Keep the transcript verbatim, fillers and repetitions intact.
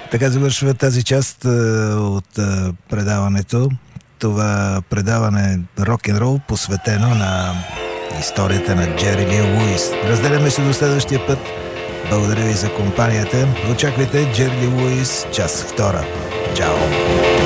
Така завършва тази част а, от а, предаването. Това предаване рок-н-рол, посветено на историята на Джери Ли Луис. Разделяме се до следващия път. Благодаря ви за компанията. Очаквайте Джери Ли Луис, част втора. Чао!